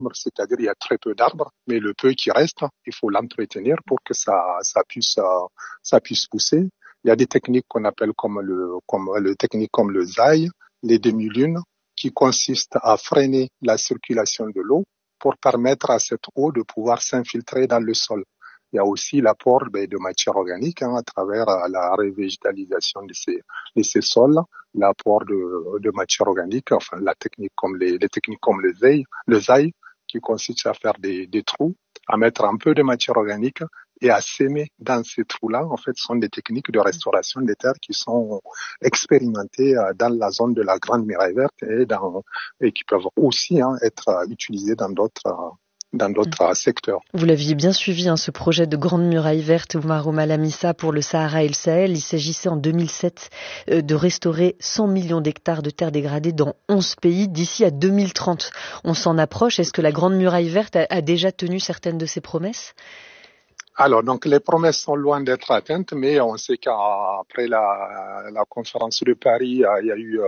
c'est-à-dire il y a très peu d'arbres, mais le peu qui reste, il faut l'entretenir pour que ça puisse pousser. Il y a des techniques qu'on appelle comme le technique comme le ZAI, les demi-lunes, qui consistent à freiner la circulation de l'eau pour permettre à cette eau de pouvoir s'infiltrer dans le sol. Il y a aussi l'apport de matière organique à travers la revégétalisation de ces sols, l'apport de matière organique, enfin la technique comme les techniques comme le ZAI, qui consiste à faire des trous, à mettre un peu de matière organique et à s'aimer dans ces trous-là. En fait, ce sont des techniques de restauration des terres qui sont expérimentées dans la zone de la Grande Muraille Verte et qui peuvent aussi être utilisées dans d'autres secteurs. Vous l'aviez bien suivi, ce projet de Grande Muraille Verte Oumar Oumala Missa pour le Sahara et le Sahel. Il s'agissait en 2007 de restaurer 100 millions d'hectares de terres dégradées dans 11 pays d'ici à 2030. On s'en approche. Est-ce que la Grande Muraille Verte a déjà tenu certaines de ses promesses ? Alors, donc, les promesses sont loin d'être atteintes, mais on sait qu'après la conférence de Paris, il y a eu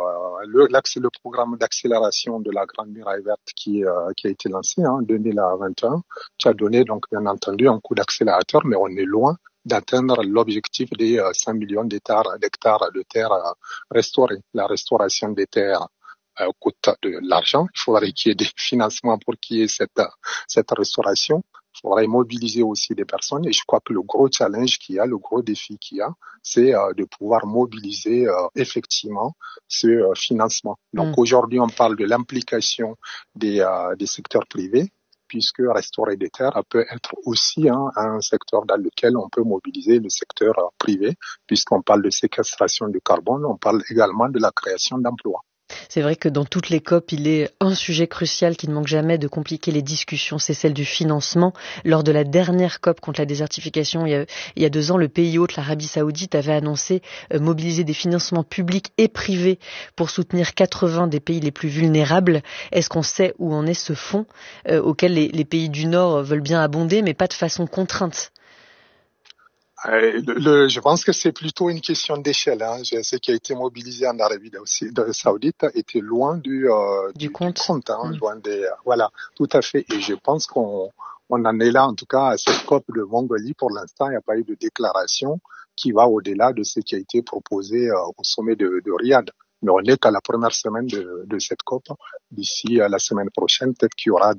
le programme d'accélération de la Grande Muraille Verte qui a été lancé en 2021, qui a donné donc bien entendu un coup d'accélérateur, mais on est loin d'atteindre l'objectif des 100 millions d'hectares de terres restaurées. La restauration des terres coûte de l'argent. Il faudrait qu'il y ait des financements pour qu'il y ait cette restauration. Il faudrait mobiliser aussi des personnes et je crois que le gros challenge qu'il y a, le gros défi qu'il y a, c'est de pouvoir mobiliser effectivement ce financement. Donc aujourd'hui, on parle de l'implication des secteurs privés, puisque restaurer des terres peut être aussi un secteur dans lequel on peut mobiliser le secteur privé, puisqu'on parle de séquestration du carbone, on parle également de la création d'emplois. C'est vrai que dans toutes les COP, il est un sujet crucial qui ne manque jamais de compliquer les discussions, c'est celle du financement. Lors de la dernière COP contre la désertification, il y a 2 ans, le pays hôte, l'Arabie Saoudite, avait annoncé mobiliser des financements publics et privés pour soutenir 80 des pays les plus vulnérables. Est-ce qu'on sait où en est ce fonds auquel les pays du Nord veulent bien abonder, mais pas de façon contrainte ? Je pense que c'est plutôt une question d'échelle. Ce qui a été mobilisé en Arabie Saoudite était loin du compte. Loin voilà, tout à fait. Et je pense qu'on en est là, en tout cas, à cette COP de Mongolie. Pour l'instant, il n'y a pas eu de déclaration qui va au-delà de ce qui a été proposé au sommet de Riyad. Mais on n'est qu'à la première semaine de cette COP. D'ici la semaine prochaine, peut-être qu'il y aura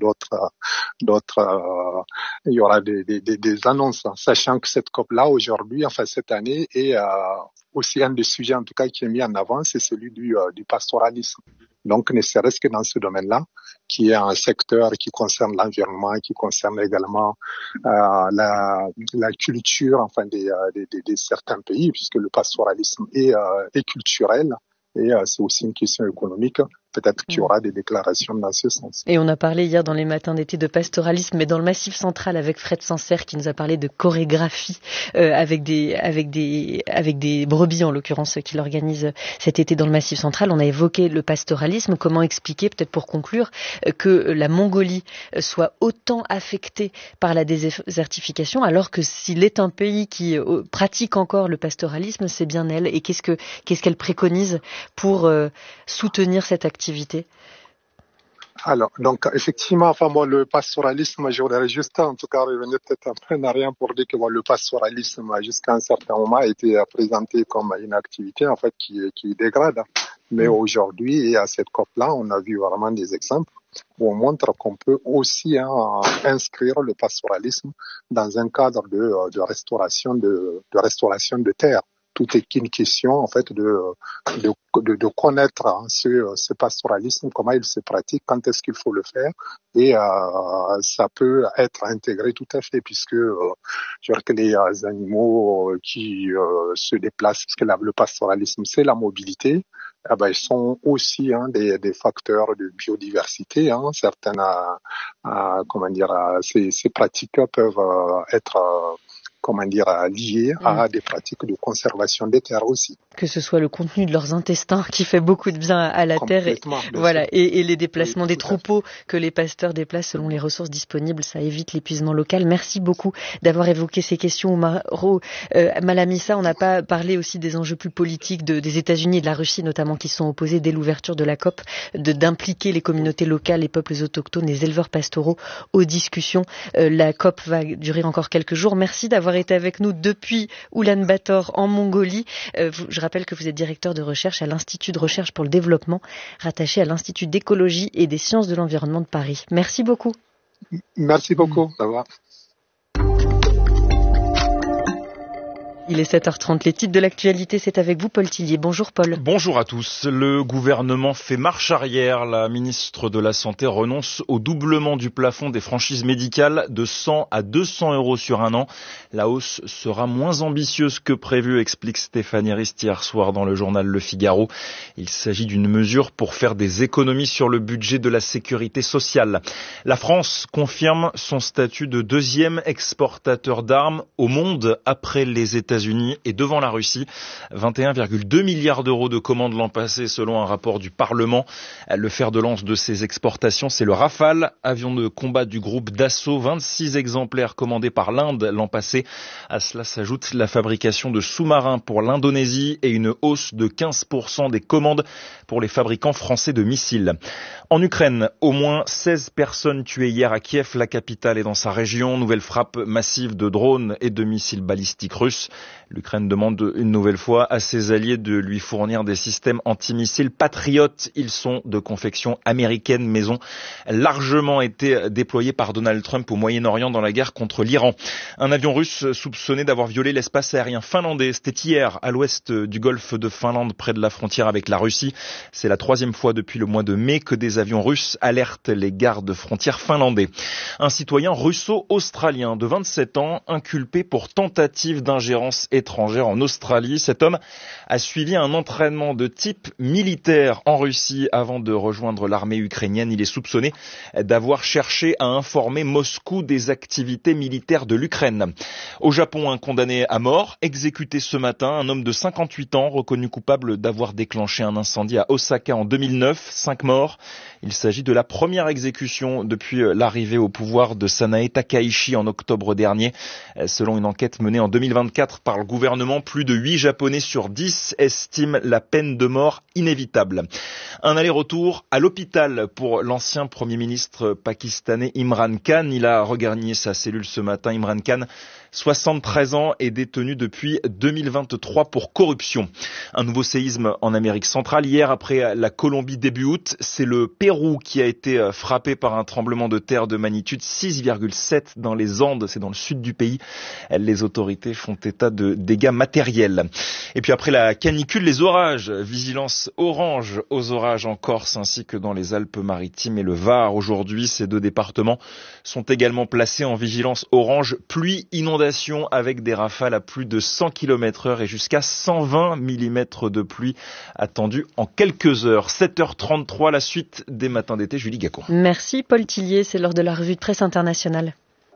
il y aura des annonces, sachant que cette COP-là, aujourd'hui, enfin cette année, est aussi un des sujets, en tout cas, qui est mis en avant, c'est celui du pastoralisme. Donc, ne serait-ce que dans ce domaine-là, qui est un secteur qui concerne l'environnement, qui concerne également la culture, enfin des certains pays, puisque le pastoralisme est culturel. Et c'est aussi une question économique. Peut-être qu'il y aura des déclarations dans ce sens. Et on a parlé hier dans les matins d'été de pastoralisme, mais dans le Massif central avec Fred Sancerre qui nous a parlé de chorégraphie avec des brebis en l'occurrence qu'il organise cet été dans le Massif central. On a évoqué le pastoralisme. Comment expliquer, peut-être pour conclure, que la Mongolie soit autant affectée par la désertification alors que s'il est un pays qui pratique encore le pastoralisme, c'est bien elle. Et qu'est-ce qu'elle préconise pour soutenir cette activité? Alors, donc, effectivement, moi, le pastoralisme, je voudrais juste, en tout cas, revenir peut-être un peu en arrière pour dire que le pastoralisme, jusqu'à un certain moment, a été présenté comme une activité, en fait, qui dégrade. Mais aujourd'hui, et à cette COP-là, on a vu vraiment des exemples où on montre qu'on peut aussi inscrire le pastoralisme dans un cadre de restauration de terres. Tout est une question, en fait, de connaître ce pastoralisme, comment il se pratique, quand est-ce qu'il faut le faire, et ça peut être intégré tout à fait, puisque je vois que les animaux qui se déplacent, parce que le pastoralisme, c'est la mobilité, ils sont aussi des facteurs de biodiversité. Certaines, ces pratiques peuvent être liées à des pratiques de conservation des terres aussi. Que ce soit le contenu de leurs intestins qui fait beaucoup de bien à la terre et les déplacements des troupeaux que les pasteurs déplacent selon les ressources disponibles, ça évite l'épuisement local. Merci beaucoup d'avoir évoqué ces questions, Omaro Malamissa. On n'a pas parlé aussi des enjeux plus politiques des États-Unis et de la Russie notamment qui sont opposés dès l'ouverture de la COP, d'impliquer les communautés locales, les peuples autochtones, les éleveurs pastoraux aux discussions. La COP va durer encore quelques jours. Merci d'avoir été avec nous depuis Oulan-Bator en Mongolie. Je rappelle que vous êtes directeur de recherche à l'Institut de recherche pour le développement, rattaché à l'Institut d'écologie et des sciences de l'environnement de Paris. Merci beaucoup. Merci beaucoup. Au revoir. Il est 7h30. Les titres de l'actualité, c'est avec vous, Paul Tillier. Bonjour, Paul. Bonjour à tous. Le gouvernement fait marche arrière. La ministre de la Santé renonce au doublement du plafond des franchises médicales de 100 à 200 euros sur un an. La hausse sera moins ambitieuse que prévu, explique Stéphanie Rist hier soir dans le journal Le Figaro. Il s'agit d'une mesure pour faire des économies sur le budget de la sécurité sociale. La France confirme son statut de deuxième exportateur d'armes au monde après les États-Unis et devant la Russie. 21,2 milliards d'euros de commandes l'an passé selon un rapport du Parlement. Le fer de lance de ces exportations, c'est le Rafale, avion de combat du groupe Dassault, 26 exemplaires commandés par l'Inde l'an passé. À cela s'ajoute la fabrication de sous-marins pour l'Indonésie et une hausse de 15% des commandes pour les fabricants français de missiles. En Ukraine, au moins 16 personnes tuées hier à Kiev, la capitale et dans sa région. Nouvelle frappe massive de drones et de missiles balistiques russes. L'Ukraine demande une nouvelle fois à ses alliés de lui fournir des systèmes antimissiles patriotes. Ils sont de confection américaine, mais ont largement été déployés par Donald Trump au Moyen-Orient dans la guerre contre l'Iran. Un avion russe soupçonné d'avoir violé l'espace aérien finlandais. C'était hier à l'ouest du golfe de Finlande, près de la frontière avec la Russie. C'est la troisième fois depuis le mois de mai que des avions russes alertent les gardes frontières finlandais. Un citoyen russo-australien de 27 ans inculpé pour tentative d'ingérence étrangère en Australie. Cet homme a suivi un entraînement de type militaire en Russie avant de rejoindre l'armée ukrainienne. Il est soupçonné d'avoir cherché à informer Moscou des activités militaires de l'Ukraine. Au Japon, un condamné à mort, exécuté ce matin, un homme de 58 ans reconnu coupable d'avoir déclenché un incendie à Osaka en 2009. 5 morts. Il s'agit de la première exécution depuis l'arrivée au pouvoir de Sanae Takaichi en octobre dernier. Selon une enquête menée en 2024 par le gouvernement, plus de 8 Japonais sur 10 estiment la peine de mort inévitable. Un aller-retour à l'hôpital pour l'ancien Premier ministre pakistanais Imran Khan. Il a regagné sa cellule ce matin. Imran Khan, 73 ans, est détenu depuis 2023 pour corruption. Un nouveau séisme en Amérique centrale. Hier, après la Colombie début août, c'est le Pérou qui a été frappé par un tremblement de terre de magnitude 6,7 dans les Andes. C'est dans le sud du pays. Les autorités font état de dégâts matériels. Et puis après la canicule, les orages. Vigilance orange aux orages en Corse ainsi que dans les Alpes-Maritimes et le Var. Aujourd'hui, ces deux départements sont également placés en vigilance orange pluie inondation avec des rafales à plus de 100 km/h et jusqu'à 120 mm de pluie attendue en quelques heures. 7h33, la suite des matins d'été. Julie Gacon. Merci Paul Tillier, c'est l'heure de la revue de presse internationale.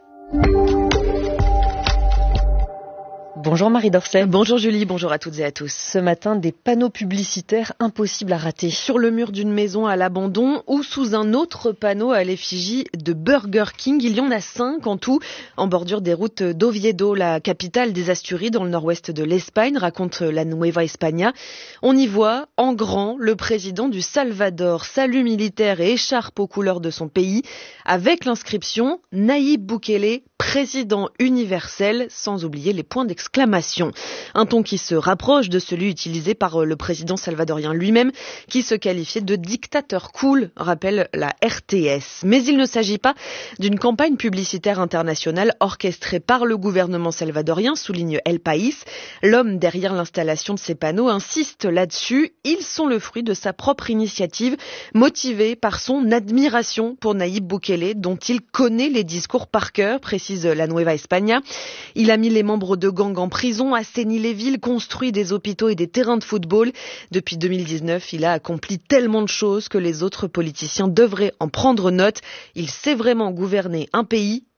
Bonjour Marie Dorset. Bonjour Julie, bonjour à toutes et à tous. Ce matin, des panneaux publicitaires impossibles à rater. Sur le mur d'une maison à l'abandon ou sous un autre panneau à l'effigie de Burger King. Il y en a 5 en tout, en bordure des routes d'Oviedo, la capitale des Asturies dans le nord-ouest de l'Espagne, raconte la Nueva España. On y voit en grand le président du Salvador, salut militaire et écharpe aux couleurs de son pays, avec l'inscription Nayib Bukele, président universel, sans oublier les points d'exclamation. Un ton qui se rapproche de celui utilisé par le président salvadorien lui-même, qui se qualifiait de dictateur cool, rappelle la RTS. Mais il ne s'agit pas d'une campagne publicitaire internationale orchestrée par le gouvernement salvadorien, souligne El País. L'homme derrière l'installation de ces panneaux insiste là-dessus. Ils sont le fruit de sa propre initiative, motivée par son admiration pour Nayib Bukele, dont il connaît les discours par cœur, précise la Nueva España. Il a mis les membres de gangs en prison, assaini les villes, construit des hôpitaux et des terrains de football. Depuis 2019, il a accompli tellement de choses que les autres politiciens devraient en prendre note. Il sait vraiment gouverner un pays.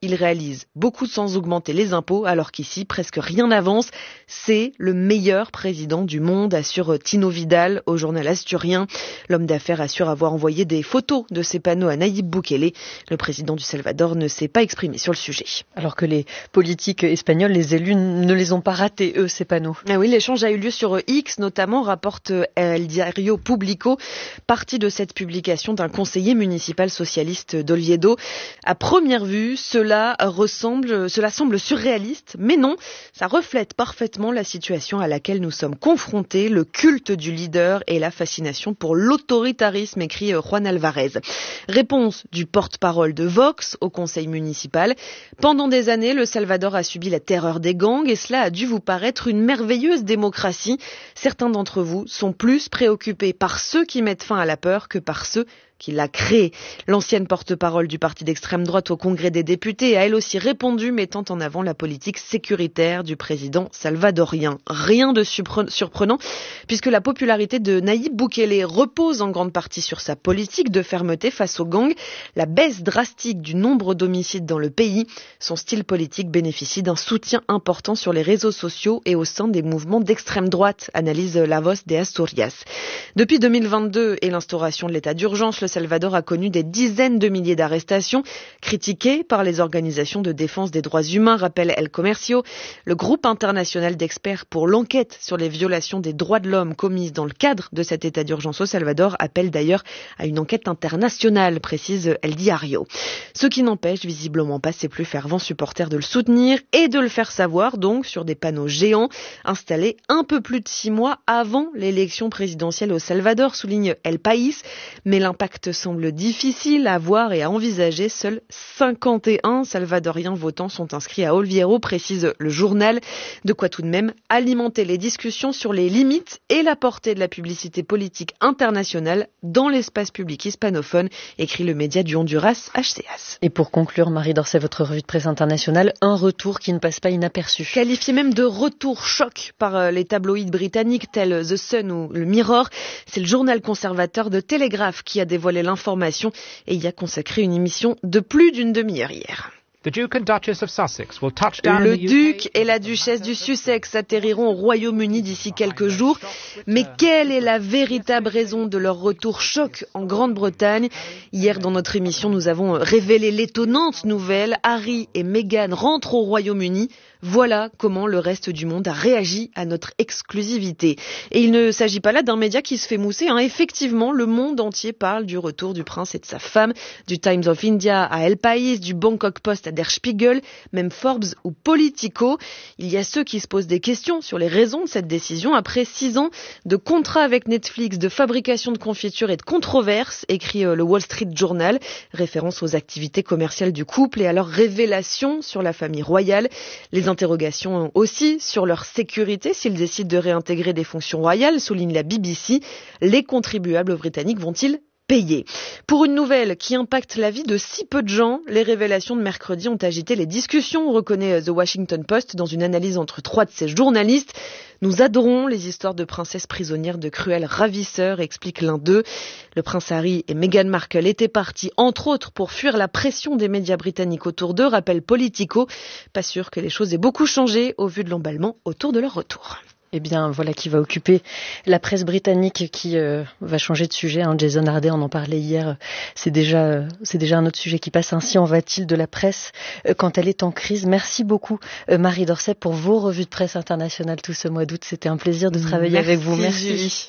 il réalise beaucoup sans augmenter les impôts, alors qu'ici, presque rien n'avance. C'est le meilleur président du monde, assure Tino Vidal au journal asturien. L'homme d'affaires assure avoir envoyé des photos de ces panneaux à Nayib Bukele. Le président du Salvador ne s'est pas exprimé sur le sujet. Alors que les politiques espagnols, les élus, ne les ont pas ratés, eux, ces panneaux. Ah oui, l'échange a eu lieu sur X, notamment, rapporte El Diario Público, partie de cette publication d'un conseiller municipal socialiste d'Oviedo. À première vue, cela semble surréaliste, mais non, ça reflète parfaitement la situation à laquelle nous sommes confrontés, le culte du leader et la fascination pour l'autoritarisme, écrit Juan Alvarez. Réponse du porte-parole de Vox au conseil municipal. Pendant des années, le Salvador a subi la terreur des gangs et cela a dû vous paraître une merveilleuse démocratie. Certains d'entre vous sont plus préoccupés par ceux qui mettent fin à la peur que par ceux qui l'a créé. L'ancienne porte-parole du parti d'extrême droite au Congrès des députés a elle aussi répondu, mettant en avant la politique sécuritaire du président salvadorien. Rien de surprenant, puisque la popularité de Nayib Bukele repose en grande partie sur sa politique de fermeté face aux gangs, la baisse drastique du nombre d'homicides dans le pays. Son style politique bénéficie d'un soutien important sur les réseaux sociaux et au sein des mouvements d'extrême droite, analyse La Voz de Asturias. Depuis 2022 et l'instauration de l'état d'urgence, le Salvador a connu des dizaines de milliers d'arrestations, critiquées par les organisations de défense des droits humains, rappelle El Comercio. Le groupe international d'experts pour l'enquête sur les violations des droits de l'homme commises dans le cadre de cet état d'urgence au Salvador appelle d'ailleurs à une enquête internationale, précise El Diario. Ce qui n'empêche visiblement pas ses plus fervents supporters de le soutenir et de le faire savoir donc sur des panneaux géants installés un peu plus de 6 mois avant l'élection présidentielle au Salvador, souligne El País, mais l'impact semble difficile à voir et à envisager. Seuls 51 Salvadoriens votants sont inscrits à Oviedo, précise le journal. De quoi tout de même alimenter les discussions sur les limites et la portée de la publicité politique internationale dans l'espace public hispanophone, écrit le média du Honduras HCAS. Et pour conclure, Marie Dorset, votre revue de presse internationale, un retour qui ne passe pas inaperçu. Qualifié même de retour choc par les tabloïds britanniques tels The Sun ou le Mirror, c'est le journal conservateur de Telegraph qui a dévoilé l'information et y a consacré une émission de plus d'une demi-heure hier. Le duc et la duchesse du Sussex atterriront au Royaume-Uni d'ici quelques jours. Mais quelle est la véritable raison de leur retour choc en Grande-Bretagne ? Hier, dans notre émission, nous avons révélé l'étonnante nouvelle. Harry et Meghan rentrent au Royaume-Uni. Voilà comment le reste du monde a réagi à notre exclusivité. Et il ne s'agit pas là d'un média qui se fait mousser. Effectivement, le monde entier parle du retour du prince et de sa femme, du Times of India à El País, du Bangkok Post à Der Spiegel, même Forbes ou Politico. Il y a ceux qui se posent des questions sur les raisons de cette décision après 6 ans de contrats avec Netflix, de fabrication de confitures et de controverses, écrit le Wall Street Journal, référence aux activités commerciales du couple et à leurs révélations sur la famille royale. Les interrogations aussi sur leur sécurité s'ils décident de réintégrer des fonctions royales, souligne la BBC. Les contribuables britanniques vont-ils payer? Pour une nouvelle qui impacte la vie de si peu de gens, les révélations de mercredi ont agité les discussions, reconnaît The Washington Post dans une analyse entre 3 de ses journalistes. Nous adorons les histoires de princesses prisonnières de cruels ravisseurs, explique l'un d'eux. Le prince Harry et Meghan Markle étaient partis, entre autres, pour fuir la pression des médias britanniques autour d'eux, rappelle Politico. Pas sûr que les choses aient beaucoup changé au vu de l'emballement autour de leur retour. Eh bien, voilà qui va occuper la presse britannique qui va changer de sujet. Jason Harday, on en parlait hier. C'est déjà un autre sujet qui passe. Ainsi en va-t-il de la presse quand elle est en crise. Merci beaucoup, Marie Dorset, pour vos revues de presse internationales tout ce mois d'août. C'était un plaisir de travailler avec vous. Merci.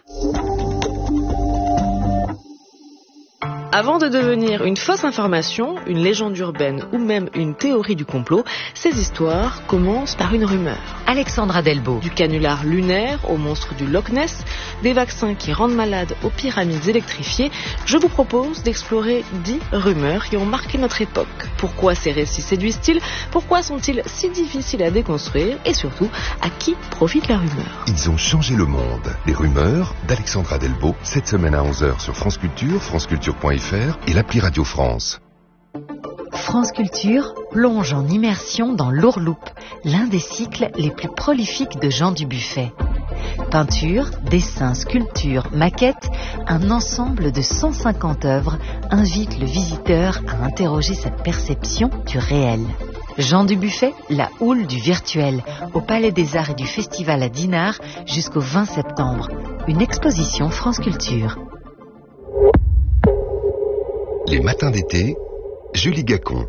Avant de devenir une fausse information, une légende urbaine ou même une théorie du complot, ces histoires commencent par une rumeur. Alexandra Delbo. Du canular lunaire au monstre du Loch Ness, des vaccins qui rendent malades aux pyramides électrifiées, je vous propose d'explorer 10 rumeurs qui ont marqué notre époque. Pourquoi ces récits séduisent-ils ? Pourquoi sont-ils si difficiles à déconstruire ? Et surtout, à qui profite la rumeur ? Ils ont changé le monde. Les rumeurs d'Alexandra Delbo, cette semaine à 11h sur France Culture, franceculture.fr et l'appli Radio France. France Culture plonge en immersion dans l'Ourloupe, l'un des cycles les plus prolifiques de Jean Dubuffet. Peinture, dessins, sculptures, maquettes, un ensemble de 150 œuvres invite le visiteur à interroger sa perception du réel. Jean Dubuffet, la houle du virtuel, au Palais des Arts et du Festival à Dinard jusqu'au 20 septembre. Une exposition France Culture. Les matins d'été, Julie Gacon.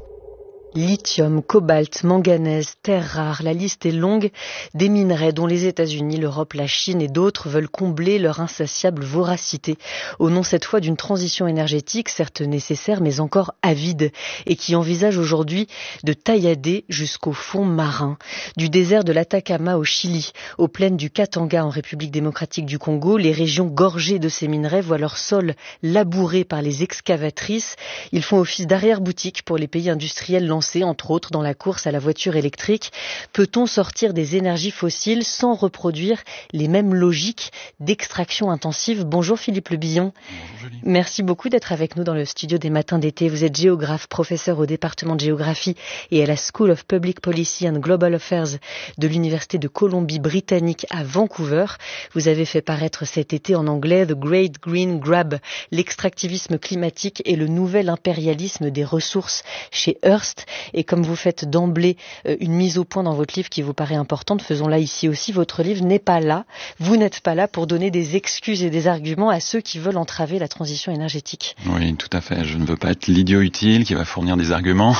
Lithium, cobalt, manganèse, terres rares, la liste est longue des minerais dont les États-Unis, l'Europe, la Chine et d'autres veulent combler leur insatiable voracité, au nom cette fois d'une transition énergétique certes nécessaire mais encore avide et qui envisage aujourd'hui de taillader jusqu'au fond marin. Du désert de l'Atacama au Chili, aux plaines du Katanga en République démocratique du Congo, les régions gorgées de ces minerais voient leur sol labouré par les excavatrices. Ils font office d'arrière-boutique pour les pays industriels lancés, entre autres dans la course à la voiture électrique. Peut-on sortir des énergies fossiles sans reproduire les mêmes logiques d'extraction intensive? Bonjour Philippe Le Billon. Bonjour Julie. Merci beaucoup d'être avec nous dans le studio des matins d'été. Vous êtes géographe, professeur au département de géographie et à la School of Public Policy and Global Affairs de l'Université de Colombie-Britannique à Vancouver. Vous avez fait paraître cet été en anglais The Great Green Grab, l'extractivisme climatique et le nouvel impérialisme des ressources chez Hearst. Et comme vous faites d'emblée une mise au point dans votre livre qui vous paraît importante, faisons-la ici aussi. Votre livre n'est pas là, vous n'êtes pas là pour donner des excuses et des arguments à ceux qui veulent entraver la transition énergétique. Oui, tout à fait. Je ne veux pas être l'idiot utile qui va fournir des arguments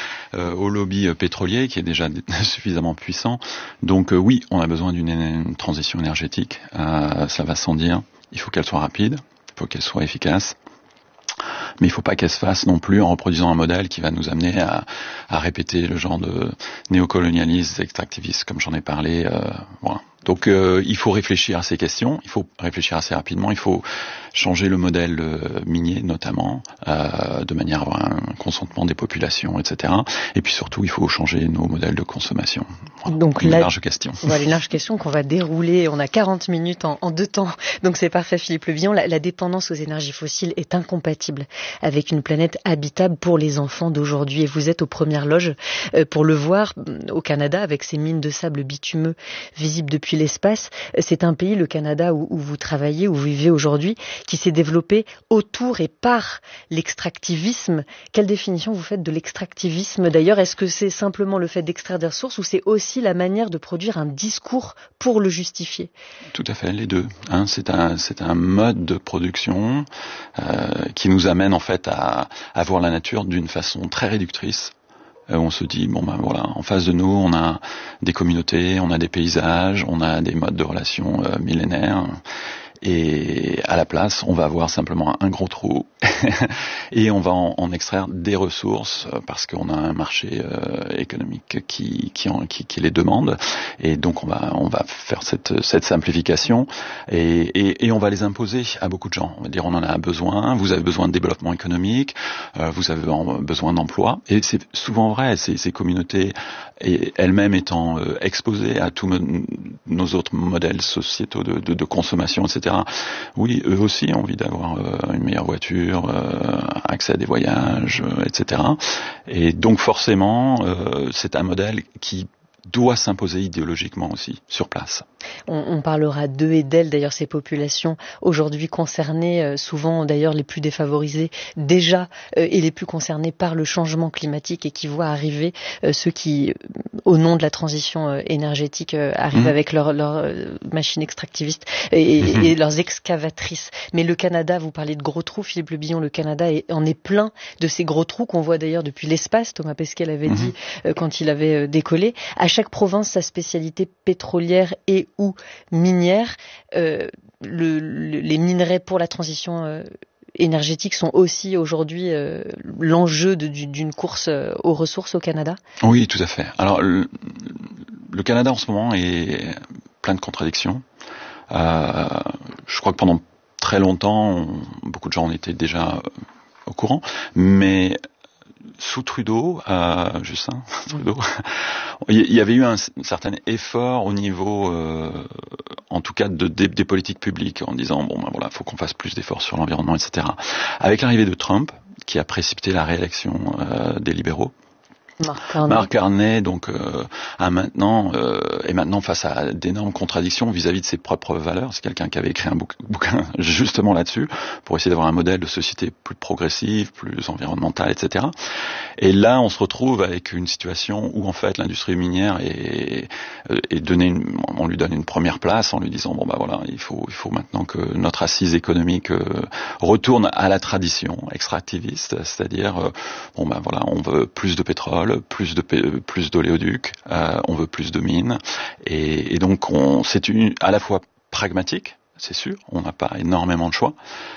au lobby pétrolier qui est déjà suffisamment puissant. Donc oui, on a besoin d'une transition énergétique. Ça va sans dire. Il faut qu'elle soit rapide, il faut qu'elle soit efficace. Mais il ne faut pas qu'elle se fasse non plus en reproduisant un modèle qui va nous amener à répéter le genre de néocolonialisme, extractivisme, comme j'en ai parlé. Voilà. Donc il faut réfléchir à ces questions, il faut réfléchir assez rapidement, il faut changer le modèle minier notamment, de manière à avoir un consentement des populations, etc. Et puis surtout, il faut changer nos modèles de consommation. Voilà. Donc une large question. Voilà, une large question qu'on va dérouler. On a 40 minutes en 2 temps, donc c'est parfait Philippe Le Billon. La dépendance aux énergies fossiles est incompatible avec une planète habitable pour les enfants d'aujourd'hui. Et vous êtes aux premières loges pour le voir au Canada avec ses mines de sable bitumeux visibles depuis l'espace. C'est un pays, le Canada, où vous travaillez, où vous vivez aujourd'hui, qui s'est développé autour et par l'extractivisme. Quelle définition vous faites de l'extractivisme d'ailleurs? Est-ce que c'est simplement le fait d'extraire des ressources ou c'est aussi la manière de produire un discours pour le justifier? Tout à fait, les deux. C'est un mode de production qui nous amène en fait à voir la nature d'une façon très réductrice. On se dit, bon ben voilà, en face de nous, on a des communautés, on a des paysages, on a des modes de relations millénaires. Et à la place, on va avoir simplement un gros trou et on va en extraire des ressources parce qu'on a un marché économique qui les demande. Et donc on va faire cette simplification et on va les imposer à beaucoup de gens. On va dire on en a besoin, vous avez besoin de développement économique, vous avez besoin d'emploi. Et c'est souvent vrai, ces communautés elles-mêmes étant exposées à tous nos autres modèles sociétaux de consommation, etc. Oui, eux aussi ont envie d'avoir une meilleure voiture, accès à des voyages, etc. Et donc forcément, c'est un modèle qui doit s'imposer idéologiquement aussi, sur place. On parlera d'eux et d'elles, d'ailleurs ces populations aujourd'hui concernées, souvent d'ailleurs les plus défavorisées déjà, et les plus concernées par le changement climatique et qui voient arriver ceux qui, au nom de la transition énergétique, arrivent avec leurs machines extractivistes et leurs excavatrices. Mais le Canada, vous parlez de gros trous, Philippe Le Billon, le Canada en est plein de ces gros trous qu'on voit d'ailleurs depuis l'espace, Thomas Pesquet l'avait dit quand il avait décollé. À chaque province, sa spécialité pétrolière et ou minière. Les minerais pour la transition énergétique sont aussi aujourd'hui l'enjeu d'une course aux ressources au Canada? Oui, tout à fait. Alors, le Canada en ce moment est plein de contradictions. Je crois que pendant très longtemps, beaucoup de gens en étaient déjà au courant, mais sous Trudeau, Justin Trudeau, il y avait eu un certain effort au niveau, en tout cas, des politiques publiques, en disant bon ben voilà, faut qu'on fasse plus d'efforts sur l'environnement, etc. Avec l'arrivée de Trump, qui a précipité la réélection des libéraux, Mark Carney donc est maintenant face à d'énormes contradictions vis-à-vis de ses propres valeurs. C'est quelqu'un qui avait écrit un bouquin justement là-dessus pour essayer d'avoir un modèle de société plus progressive, plus environnementale, etc. Et là, on se retrouve avec une situation où en fait l'industrie minière on lui donne une première place en lui disant bon bah voilà, il faut maintenant que notre assise économique retourne à la tradition extractiviste, c'est-à-dire bon bah voilà, on veut plus de pétrole, plus d'oléoducs, on veut plus de mines, et donc c'est à la fois pragmatique, c'est sûr, on n'a pas énormément de choix,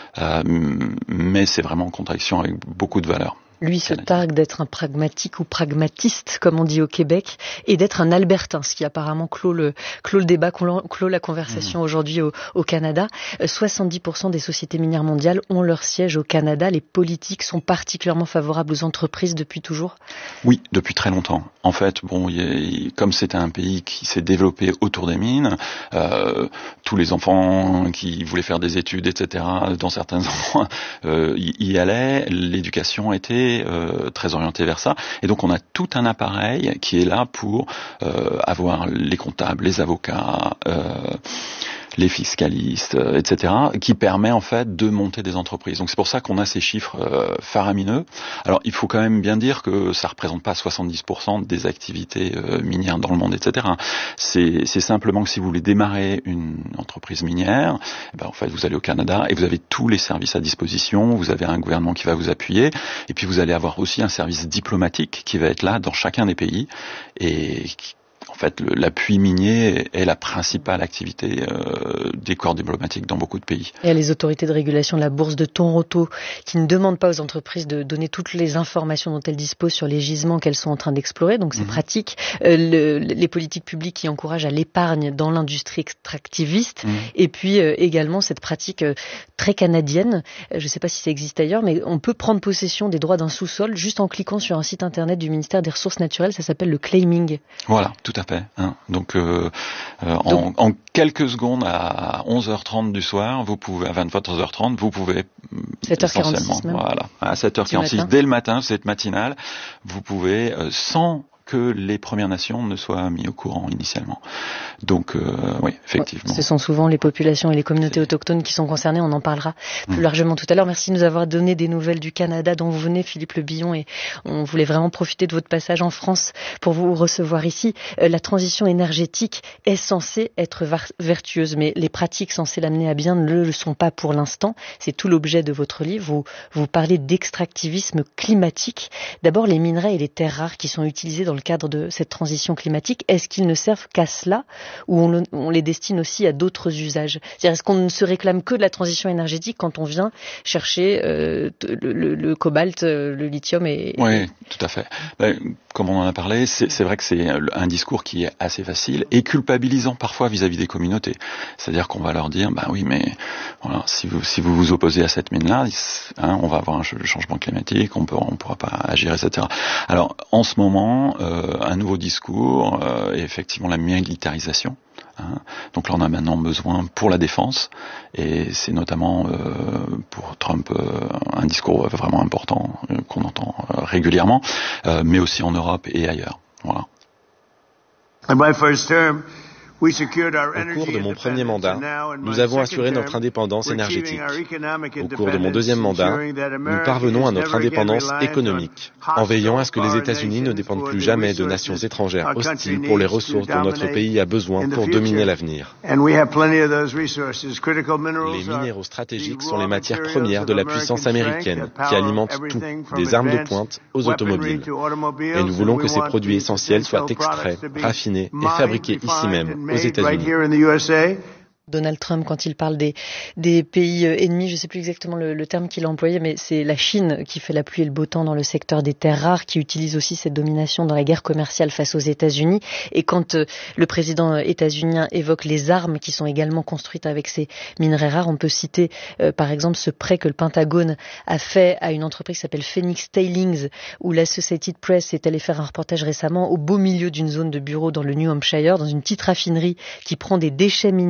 mais c'est vraiment en contradiction avec beaucoup de valeurs. Lui se targue d'être un pragmatique ou pragmatiste, comme on dit au Québec, et d'être un albertain, ce qui apparemment clôt le débat, clôt la conversation aujourd'hui au Canada. 70% des sociétés minières mondiales ont leur siège au Canada. Les politiques sont particulièrement favorables aux entreprises depuis toujours? Oui, depuis très longtemps. En fait, comme c'était un pays qui s'est développé autour des mines, tous les enfants qui voulaient faire des études, etc., dans certains endroits, y allaient. L'éducation était très orienté vers ça, et donc on a tout un appareil qui est là pour avoir les comptables, les avocats, les fiscalistes, etc., qui permet en fait de monter des entreprises. Donc c'est pour ça qu'on a ces chiffres faramineux. Alors il faut quand même bien dire que ça représente pas 70% des activités minières dans le monde, etc. C'est simplement que si vous voulez démarrer une entreprise minière, en fait vous allez au Canada et vous avez tous les services à disposition, vous avez un gouvernement qui va vous appuyer, et puis vous allez avoir aussi un service diplomatique qui va être là dans chacun des pays, et en fait, l'appui minier est la principale activité des corps diplomatiques dans beaucoup de pays. Il y a les autorités de régulation de la bourse de Toronto qui ne demandent pas aux entreprises de donner toutes les informations dont elles disposent sur les gisements qu'elles sont en train d'explorer, donc c'est pratique. Les politiques publiques qui encouragent à l'épargne dans l'industrie extractiviste, et puis également cette pratique très canadienne, je ne sais pas si ça existe ailleurs, mais on peut prendre possession des droits d'un sous-sol juste en cliquant sur un site internet du ministère des Ressources naturelles, ça s'appelle le claiming. Voilà, tout à fait. Donc, en quelques secondes, à 11h30 du soir, vous pouvez, à 23h30, vous pouvez 7h46 même. Voilà, à 7h46 dès le matin, cette matinale, vous pouvez sans que les Premières Nations ne soient mis au courant initialement. Donc, oui, effectivement. Ce sont souvent les populations et les communautés autochtones qui sont concernées. On en parlera plus largement tout à l'heure. Merci de nous avoir donné des nouvelles du Canada dont vous venez, Philippe Le Billon, et on voulait vraiment profiter de votre passage en France pour vous recevoir ici. La transition énergétique est censée être vertueuse, mais les pratiques censées l'amener à bien ne le sont pas pour l'instant. C'est tout l'objet de votre livre. Vous parlez d'extractivisme climatique. D'abord, les minerais et les terres rares qui sont utilisés dans le cadre de cette transition climatique, est-ce qu'ils ne servent qu'à cela, ou on les destine aussi à d'autres usages? C'est-à-dire, est-ce qu'on ne se réclame que de la transition énergétique quand on vient chercher le cobalt, le lithium Oui, tout à fait. Comme on en a parlé, c'est vrai que c'est un discours qui est assez facile et culpabilisant parfois vis-à-vis des communautés. C'est-à-dire qu'on va leur dire, oui, mais voilà, si vous vous opposez à cette mine-là, on va avoir un changement climatique, on pourra pas agir, etc. Alors, en ce moment, un nouveau discours est effectivement la militarisation. Donc là, on a maintenant besoin pour la défense, et c'est notamment pour Trump un discours vraiment important qu'on entend régulièrement, mais aussi en Europe et ailleurs. Voilà. Au cours de mon premier mandat, nous avons assuré notre indépendance énergétique. Au cours de mon deuxième mandat, nous parvenons à notre indépendance économique, en veillant à ce que les États-Unis ne dépendent plus jamais de nations étrangères hostiles pour les ressources dont notre pays a besoin pour dominer l'avenir. Les minéraux stratégiques sont les matières premières de la puissance américaine, qui alimentent tout, des armes de pointe aux automobiles. Et nous voulons que ces produits essentiels soient extraits, raffinés et fabriqués ici même, aux États-Unis. Donald Trump, quand il parle des pays ennemis, je ne sais plus exactement le terme qu'il a employé, mais c'est la Chine qui fait la pluie et le beau temps dans le secteur des terres rares, qui utilise aussi cette domination dans la guerre commerciale face aux États-Unis. Et quand le président états-unien évoque les armes qui sont également construites avec ces minerais rares, on peut citer par exemple ce prêt que le Pentagone a fait à une entreprise qui s'appelle Phoenix Tailings, où l'Associated Press est allée faire un reportage récemment au beau milieu d'une zone de bureaux dans le New Hampshire, dans une petite raffinerie qui prend des déchets miniers, qui les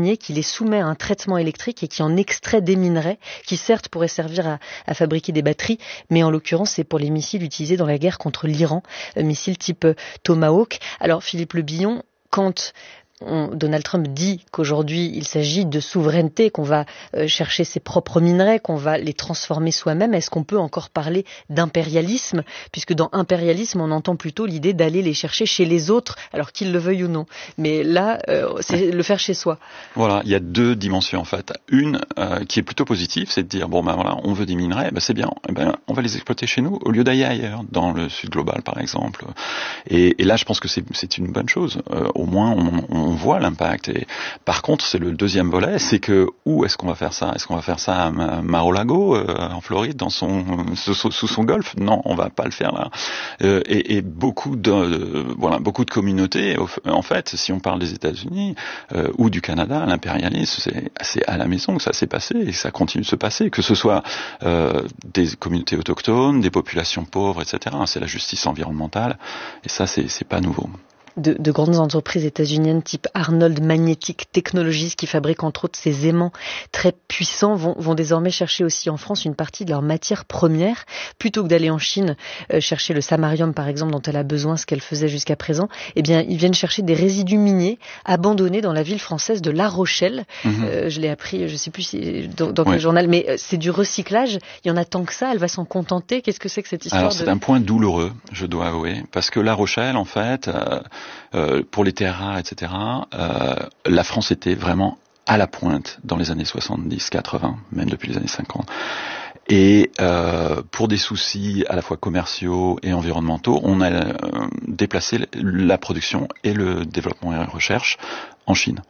soumet à un traitement électrique et qui en extrait des minerais qui certes pourraient servir à fabriquer des batteries, mais en l'occurrence c'est pour les missiles utilisés dans la guerre contre l'Iran, missiles type Tomahawk. Alors Philippe Le Billon, quand Donald Trump dit qu'aujourd'hui il s'agit de souveraineté, qu'on va chercher ses propres minerais, qu'on va les transformer soi-même, est-ce qu'on peut encore parler d'impérialisme, puisque dans impérialisme on entend plutôt l'idée d'aller les chercher chez les autres, alors qu'ils le veuillent ou non, mais là c'est le faire chez soi. Voilà, il y a deux dimensions en fait. Une qui est plutôt positive, c'est de dire bon ben voilà, on veut des minerais, ben c'est bien, on va les exploiter chez nous au lieu d'aller ailleurs, dans le sud global par exemple. Et là je pense que c'est une bonne chose. Au moins on voit l'impact. Et par contre, c'est le deuxième volet, c'est que où est-ce qu'on va faire ça ? Est-ce qu'on va faire ça à Mar-a-Lago, en Floride, sous son golfe ? Non, on va pas le faire là. Et beaucoup de communautés, en fait, si on parle des États-Unis ou du Canada, l'impérialisme, c'est à la maison que ça s'est passé et ça continue de se passer, que ce soit des communautés autochtones, des populations pauvres, etc. C'est la justice environnementale et ça, c'est pas nouveau. De grandes entreprises états-uniennes type Arnold Magnetic Technologies qui fabriquent entre autres ces aimants très puissants vont désormais chercher aussi en France une partie de leurs matières premières plutôt que d'aller en Chine chercher le samarium par exemple dont elle a besoin, ce qu'elle faisait jusqu'à présent. Eh bien ils viennent chercher des résidus miniers abandonnés dans la ville française de La Rochelle. Je l'ai appris, je sais plus dans quel journal, mais c'est du recyclage. Il y en a tant que ça, elle va s'en contenter. Qu'est-ce que c'est que cette histoire? Alors c'est un point douloureux, je dois avouer, parce que La Rochelle en fait pour les terres rares, etc., la France était vraiment à la pointe dans les années 70, 80, même depuis les années 50. Et pour des soucis à la fois commerciaux et environnementaux, on a déplacé la production et le développement et la recherche en Chine.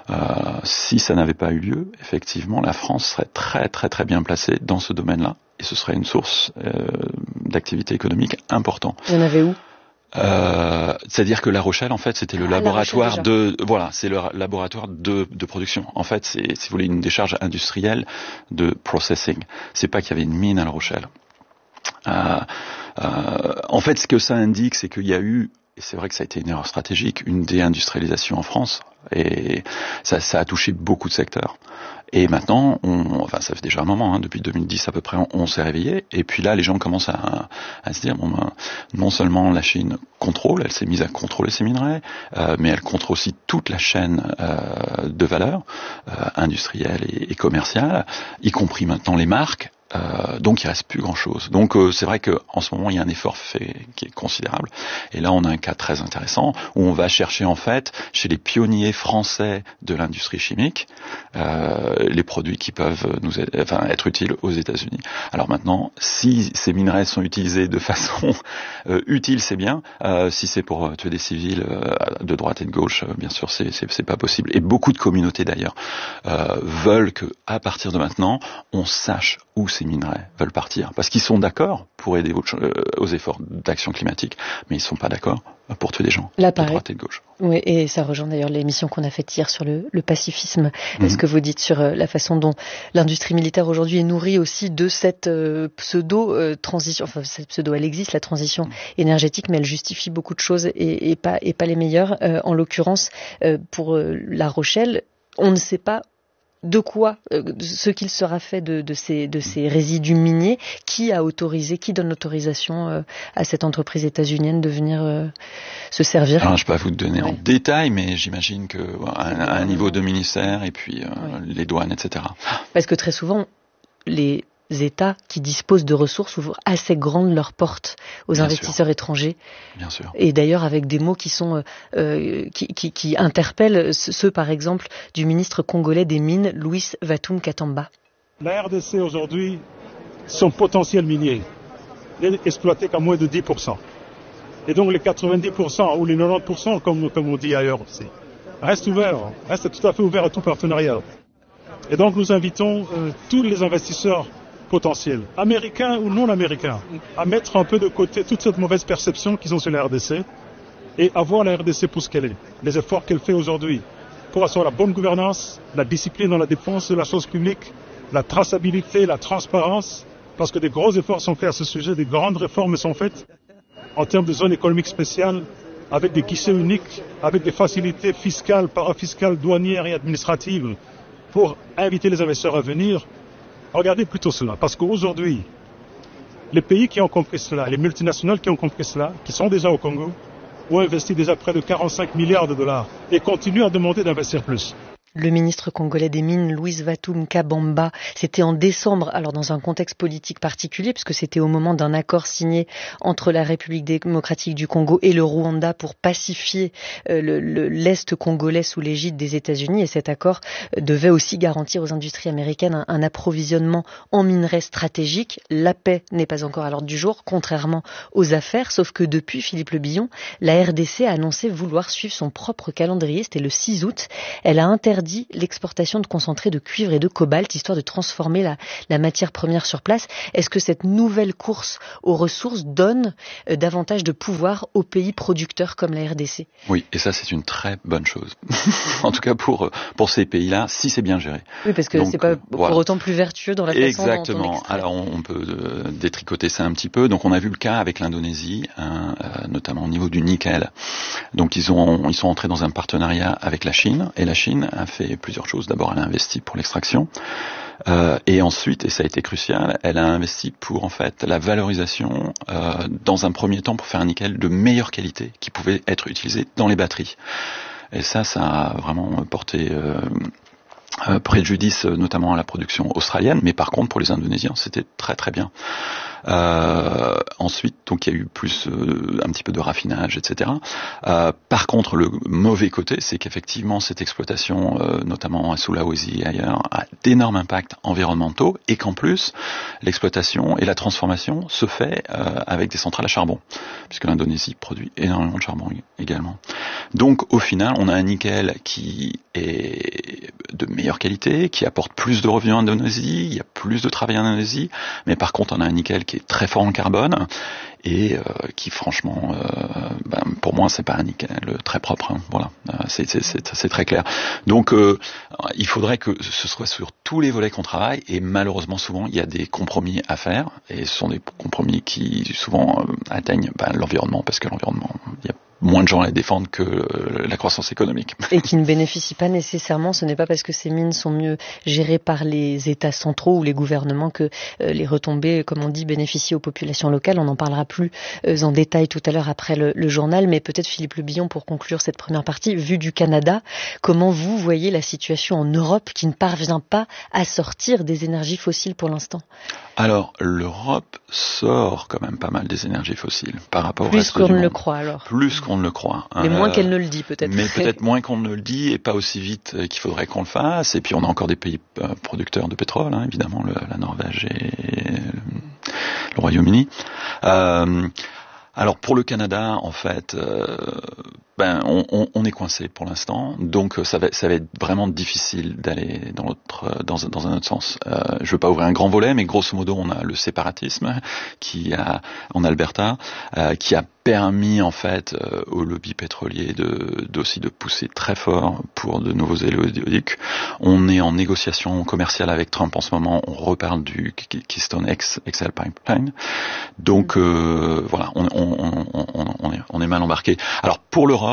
Si ça n'avait pas eu lieu, effectivement, la France serait très très très bien placée dans ce domaine-là, et ce serait une source d'activité économique importante. Il y en avait où ? C'est-à-dire que La Rochelle, en fait, c'était le laboratoire c'est le laboratoire de production. En fait, c'est, si vous voulez, une décharge industrielle de processing. C'est pas qu'il y avait une mine à La Rochelle. En fait, ce que ça indique, c'est qu'il y a eu, et c'est vrai que ça a été une erreur stratégique, une déindustrialisation en France, et ça a touché beaucoup de secteurs. Et maintenant, ça fait déjà un moment, depuis 2010 à peu près, on s'est réveillé. Et puis là, les gens commencent à se dire, non seulement la Chine contrôle, elle s'est mise à contrôler ses minerais, mais elle contrôle aussi toute la chaîne de valeur industrielle et commerciale, y compris maintenant les marques. Donc il reste plus grand chose. Donc c'est vrai que en ce moment il y a un effort fait qui est considérable. Et là on a un cas très intéressant où on va chercher en fait chez les pionniers français de l'industrie chimique les produits qui peuvent être utiles aux États-Unis. Alors maintenant, si ces minerais sont utilisés de façon utile, c'est bien. Si c'est pour tuer des civils de droite et de gauche, bien sûr c'est pas possible. Et beaucoup de communautés d'ailleurs veulent que à partir de maintenant on sache où ces minerais veulent partir, parce qu'ils sont d'accord pour aider aux efforts d'action climatique, mais ils ne sont pas d'accord pour tuer des gens de droite et de gauche. Oui, et ça rejoint d'ailleurs l'émission qu'on a faite hier sur le pacifisme. Est-ce que vous dites sur la façon dont l'industrie militaire aujourd'hui est nourrie aussi de cette pseudo-transition, enfin cette pseudo, elle existe, la transition énergétique, mais elle justifie beaucoup de choses et pas les meilleures. En l'occurrence, pour La Rochelle, on ne sait pas de quoi, ce qu'il sera fait de ces résidus miniers, qui donne l'autorisation à cette entreprise états-unienne de venir se servir? Alors, je peux pas vous donner en détail, mais j'imagine que à un niveau de ministère et puis les douanes, etc. Parce que très souvent, les États qui disposent de ressources ouvrent assez grandes leurs portes aux investisseurs étrangers. Bien sûr. Et d'ailleurs avec des mots qui sont qui interpellent ceux par exemple du ministre congolais des Mines, Louis Vatum Katamba. La RDC aujourd'hui, son potentiel minier n'est exploité qu'à moins de 10%. Et donc les 90% ou les 90% comme on dit ailleurs aussi, reste tout à fait ouvert à tout partenariat. Et donc nous invitons tous les investisseurs potentiels, américains ou non américains, à mettre un peu de côté toute cette mauvaise perception qu'ils ont sur la RDC et à voir la RDC pour ce qu'elle est, les efforts qu'elle fait aujourd'hui pour assurer la bonne gouvernance, la discipline dans la défense de la chose publique, la traçabilité, la transparence, parce que des gros efforts sont faits à ce sujet, des grandes réformes sont faites en termes de zone économique spéciale, avec des guichets uniques, avec des facilités fiscales, parafiscales, douanières et administratives pour inviter les investisseurs à venir, regardez plutôt cela. Parce qu'aujourd'hui, les pays qui ont compris cela, les multinationales qui ont compris cela, qui sont déjà au Congo, ont investi déjà près de 45 milliards de dollars et continuent à demander d'investir plus. Le ministre congolais des Mines, Louis Vatum Kabamba, c'était en décembre, alors dans un contexte politique particulier, puisque c'était au moment d'un accord signé entre la République démocratique du Congo et le Rwanda pour pacifier l'Est congolais sous l'égide des États-Unis. Et cet accord devait aussi garantir aux industries américaines un approvisionnement en minerais stratégiques. La paix n'est pas encore à l'ordre du jour, contrairement aux affaires, sauf que depuis Philippe Le Billon, la RDC a annoncé vouloir suivre son propre calendrier. C'était le 6 août. Elle a interdit l'exportation de concentrés de cuivre et de cobalt, histoire de transformer la matière première sur place. Est-ce que cette nouvelle course aux ressources donne davantage de pouvoir aux pays producteurs comme la RDC? Oui, et ça c'est une très bonne chose. En tout cas pour ces pays-là, si c'est bien géré. Oui, parce que c'est pas pour autant plus vertueux dans la façon Exactement. dont on extrait. Alors on peut détricoter ça un petit peu. Donc on a vu le cas avec l'Indonésie, notamment au niveau du nickel. Donc ils sont entrés dans un partenariat avec la Chine, et la Chine a fait plusieurs choses. D'abord, elle a investi pour l'extraction, et ensuite, et ça a été crucial, elle a investi pour en fait la valorisation, dans un premier temps pour faire un nickel de meilleure qualité qui pouvait être utilisé dans les batteries. Et ça a vraiment porté préjudice notamment à la production australienne, mais par contre pour les Indonésiens c'était très très bien. Ensuite, donc il y a eu plus un petit peu de raffinage, etc. Par contre, le mauvais côté, c'est qu'effectivement cette exploitation, notamment à Sulawesi et ailleurs, a d'énormes impacts environnementaux, et qu'en plus l'exploitation et la transformation se fait avec des centrales à charbon, puisque l'Indonésie produit énormément de charbon également. Donc au final, on a un nickel qui est de meilleure qualité, qui apporte plus de revenus en Indonésie, il y a plus de travail en Indonésie, mais par contre on a un nickel qui est très fort en carbone et qui franchement, pour moi c'est pas un nickel très propre. Hein. Voilà, c'est très clair. Donc il faudrait que ce soit sur tous les volets qu'on travaille, et malheureusement souvent il y a des compromis à faire, et ce sont des compromis qui souvent atteignent l'environnement, parce que l'environnement, il y a moins de gens à les défendre que la croissance économique. Et qui ne bénéficient pas nécessairement, ce n'est pas parce que ces mines sont mieux gérées par les États centraux ou les gouvernements que les retombées, comme on dit, bénéficient aux populations locales. On n'en parlera plus en détail tout à l'heure après le journal, mais peut-être Philippe Le Billon, pour conclure cette première partie, vu du Canada, comment vous voyez la situation en Europe qui ne parvient pas à sortir des énergies fossiles pour l'instant? Alors, l'Europe sort quand même pas mal des énergies fossiles par rapport au Plus reste du qu'on monde. ne le croit alors. Plus qu'on ne le croit. Mais moins qu'elle ne le dit peut-être. Mais peut-être moins qu'on ne le dit, et pas aussi vite qu'il faudrait qu'on le fasse. Et puis on a encore des pays producteurs de pétrole, hein, évidemment, la Norvège et le Royaume-Uni. Alors pour le Canada, en fait, on est coincé pour l'instant, donc ça va être vraiment difficile d'aller dans un autre sens. Je veux pas ouvrir un grand volet, mais grosso modo, on a le séparatisme en Alberta, qui a permis en fait au lobby pétrolier aussi de pousser très fort pour de nouveaux éoliques. On est en négociation commerciale avec Trump en ce moment. On reparle du Keystone XL Pipeline. Donc voilà, on est mal embarqué. Alors pour l'Europe,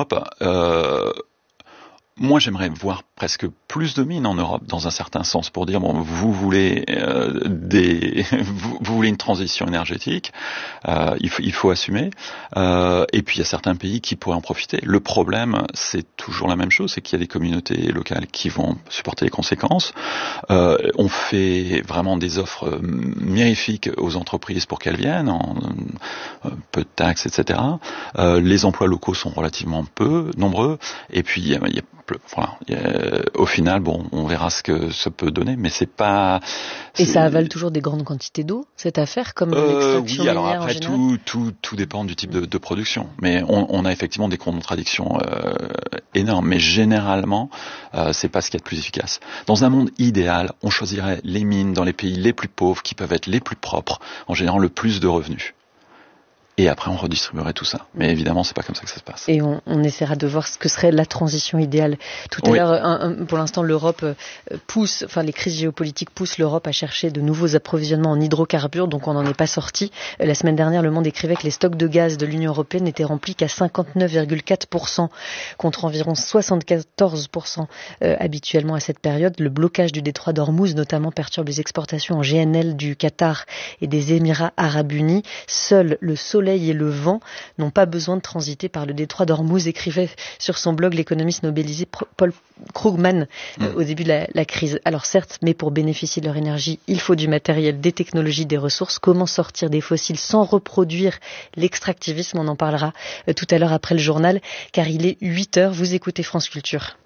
moi, j'aimerais voir presque plus de mines en Europe, dans un certain sens, pour dire bon, vous voulez vous voulez une transition énergétique, il faut assumer. Et puis il y a certains pays qui pourraient en profiter. Le problème, c'est toujours la même chose, c'est qu'il y a des communautés locales qui vont supporter les conséquences. On fait vraiment des offres mirifiques aux entreprises pour qu'elles viennent, peu de taxes, etc. Les emplois locaux sont relativement peu nombreux. Et puis au final, bon, on verra ce que ça peut donner, mais c'est pas. Et ça avale toujours des grandes quantités d'eau, cette affaire, comme l'extraction oui, alors minière après en général. tout dépend du type de production, mais on a effectivement des contradictions énormes. Mais généralement, c'est pas ce qu'il y a de plus efficace. Dans un monde idéal, on choisirait les mines dans les pays les plus pauvres, qui peuvent être les plus propres, en générant le plus de revenus. et après on redistribuerait tout ça. Mais évidemment, c'est pas comme ça que ça se passe. Et on essaiera de voir ce que serait la transition idéale. Tout à l'heure, pour l'instant, l'Europe les crises géopolitiques poussent l'Europe à chercher de nouveaux approvisionnements en hydrocarbures, donc on n'en est pas sorti. La semaine dernière, Le Monde écrivait que les stocks de gaz de l'Union européenne n'étaient remplis qu'à 59,4%, contre environ 74% habituellement à cette période. Le blocage du détroit d'Ormuz, notamment, perturbe les exportations en GNL du Qatar et des Émirats arabes unis. Seuls le soleil et le vent n'ont pas besoin de transiter par le détroit d'Ormuz, écrivait sur son blog l'économiste nobelisé Paul Krugman au début de la crise. Alors certes, mais pour bénéficier de leur énergie, il faut du matériel, des technologies, des ressources. Comment sortir des fossiles sans reproduire l'extractivisme? On en parlera tout à l'heure après le journal, car il est 8h. Vous écoutez France Culture.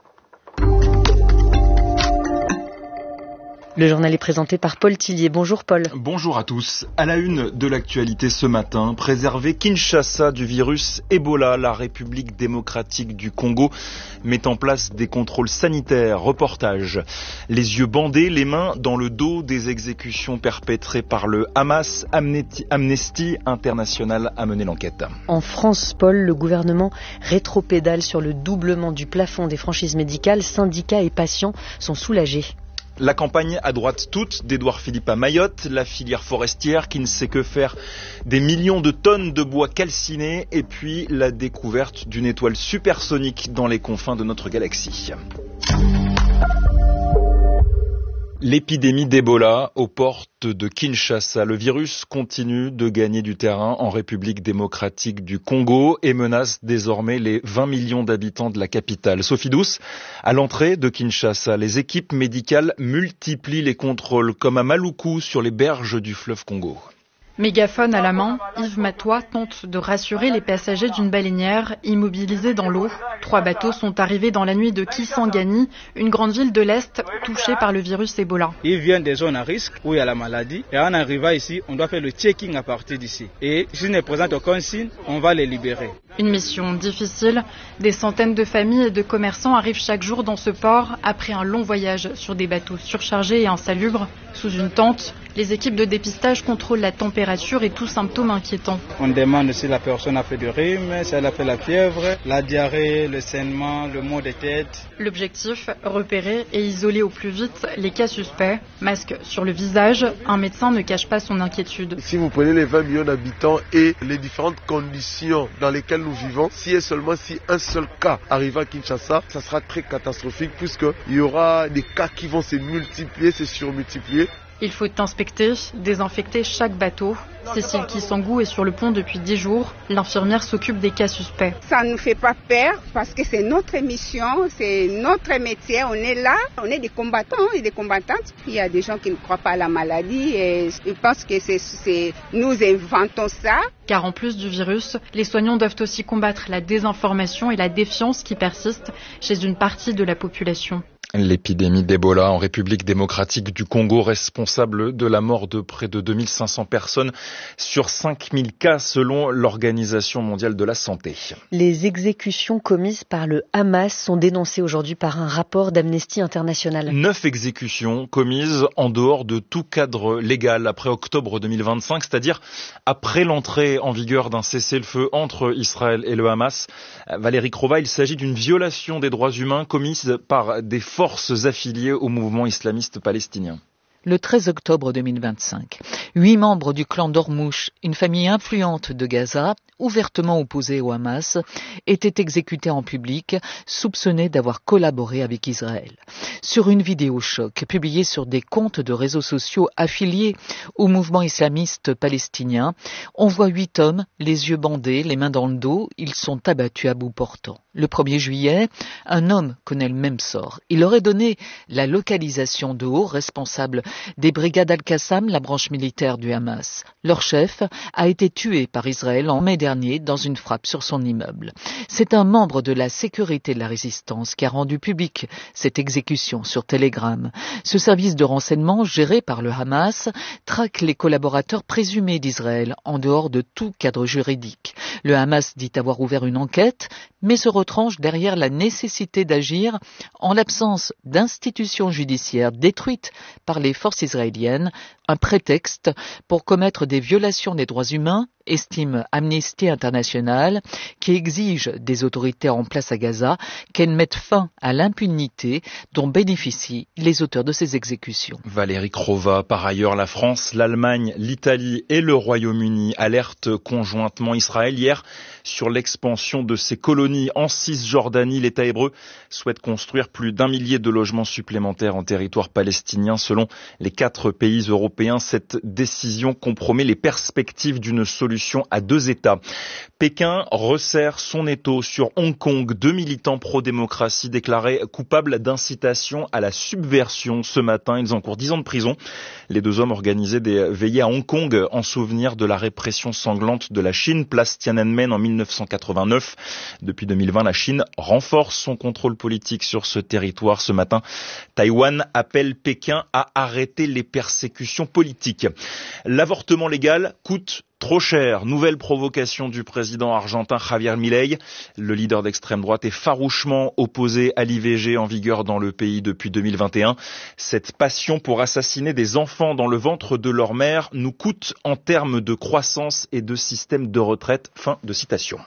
Le journal est présenté par Paul Tillier. Bonjour Paul. Bonjour à tous. À la une de l'actualité ce matin, préserver Kinshasa du virus Ebola. La République démocratique du Congo met en place des contrôles sanitaires. Reportage. Les yeux bandés, les mains dans le dos des exécutions perpétrées par le Hamas. Amnesty International a mené l'enquête. En France, Paul, le gouvernement rétropédale sur le doublement du plafond des franchises médicales. Syndicats et patients sont soulagés. La campagne à droite toute d'Édouard Philippe à Mayotte, la filière forestière qui ne sait que faire des millions de tonnes de bois calciné, et puis la découverte d'une étoile supersonique dans les confins de notre galaxie. L'épidémie d'Ebola aux portes de Kinshasa. Le virus continue de gagner du terrain en République démocratique du Congo et menace désormais les 20 millions d'habitants de la capitale. Sophie Douce, à l'entrée de Kinshasa, les équipes médicales multiplient les contrôles comme à Maluku sur les berges du fleuve Congo. Mégaphone à la main, Yves Matois tente de rassurer les passagers d'une baleinière immobilisée dans l'eau. 3 bateaux sont arrivés dans la nuit de Kisangani, une grande ville de l'Est touchée par le virus Ebola. Ils viennent des zones à risque où il y a la maladie. Et en arrivant ici, on doit faire le checking à partir d'ici. Et s'ils ne présentent aucun signe, on va les libérer. Une mission difficile. Des centaines de familles et de commerçants arrivent chaque jour dans ce port après un long voyage sur des bateaux surchargés et insalubres. Sous une tente, les équipes de dépistage contrôlent la température et tout symptôme inquiétant. On demande si la personne a fait du rhume, si elle a fait la fièvre, la diarrhée, le saignement, le maux de tête. L'objectif, repérer et isoler au plus vite les cas suspects. Masque sur le visage, un médecin ne cache pas son inquiétude. Si vous prenez les 20 millions d'habitants et les différentes conditions dans lesquelles nous vivons, si un seul cas arrive à Kinshasa, ça sera très catastrophique puisqu'il y aura des cas qui vont se multiplier, se surmultiplier. Il faut inspecter, désinfecter chaque bateau. Cécile Kisangou est sur le pont depuis 10 jours. L'infirmière s'occupe des cas suspects. Ça ne nous fait pas peur parce que c'est notre mission, c'est notre métier. On est là, on est des combattants et des combattantes. Il y a des gens qui ne croient pas à la maladie et ils pensent que nous inventons ça. Car en plus du virus, les soignants doivent aussi combattre la désinformation et la défiance qui persistent chez une partie de la population. L'épidémie d'Ebola en République démocratique du Congo, responsable de la mort de près de 2500 personnes sur 5000 cas selon l'Organisation mondiale de la santé. Les exécutions commises par le Hamas sont dénoncées aujourd'hui par un rapport d'Amnesty International. 9 exécutions commises en dehors de tout cadre légal après octobre 2025, c'est-à-dire après l'entrée en vigueur d'un cessez-le-feu entre Israël et le Hamas. Valérie Crova, il s'agit d'une violation des droits humains commise par des forces affiliées au mouvement islamiste palestinien. Le 13 octobre 2025, 8 membres du clan d'Ormouch, une famille influente de Gaza, ouvertement opposée au Hamas, étaient exécutés en public, soupçonnés d'avoir collaboré avec Israël. Sur une vidéo choc publiée sur des comptes de réseaux sociaux affiliés au mouvement islamiste palestinien, on voit 8 hommes, les yeux bandés, les mains dans le dos, ils sont abattus à bout portant. Le 1er juillet, un homme connaît le même sort. Il aurait donné la localisation de hauts responsables des brigades Al-Qassam, la branche militaire du Hamas. Leur chef a été tué par Israël en mai dernier dans une frappe sur son immeuble. C'est un membre de la sécurité de la résistance qui a rendu public cette exécution sur Telegram. Ce service de renseignement géré par le Hamas traque les collaborateurs présumés d'Israël en dehors de tout cadre juridique. Le Hamas dit avoir ouvert une enquête, mais se retranche derrière la nécessité d'agir en l'absence d'institutions judiciaires détruites par les forces israéliennes, un prétexte pour commettre des violations des droits humains estime Amnesty International, qui exige des autorités en place à Gaza qu'elles mettent fin à l'impunité dont bénéficient les auteurs de ces exécutions. Valérie Crova, par ailleurs, la France, l'Allemagne, l'Italie et le Royaume-Uni alertent conjointement Israël hier sur l'expansion de ses colonies en Cisjordanie. L'État hébreu souhaite construire plus d'1 millier de logements supplémentaires en territoire palestinien. Selon les 4 pays européens, cette décision compromet les perspectives d'une solution à 2 États. Pékin resserre son étau sur Hong Kong. 2 militants pro-démocratie déclarés coupables d'incitation à la subversion ce matin. Ils encourent 10 ans de prison. Les 2 hommes organisaient des veillées à Hong Kong en souvenir de la répression sanglante de la Chine, place Tiananmen en 1989. Depuis 2020, la Chine renforce son contrôle politique sur ce territoire. Ce matin, Taïwan appelle Pékin à arrêter les persécutions politiques. L'avortement légal coûte trop cher. Nouvelle provocation du président argentin Javier Milei. Le leader d'extrême droite est farouchement opposé à l'IVG en vigueur dans le pays depuis 2021. Cette passion pour assassiner des enfants dans le ventre de leur mère nous coûte en termes de croissance et de système de retraite. Fin de citation.